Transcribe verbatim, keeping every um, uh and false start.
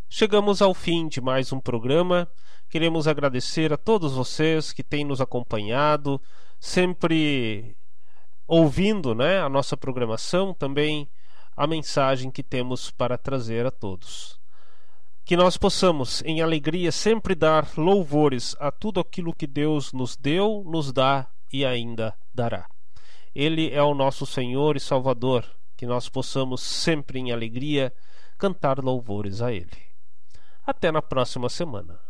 Chegamos ao fim de mais um programa. Queremos agradecer a todos vocês que têm nos acompanhado, sempre ouvindo, né, a nossa programação, também a mensagem que temos para trazer a todos. Que nós possamos, em alegria, sempre dar louvores a tudo aquilo que Deus nos deu, nos dá e ainda dará. Ele é o nosso Senhor e Salvador. Que nós possamos sempre, em alegria, cantar louvores a Ele. Até na próxima semana.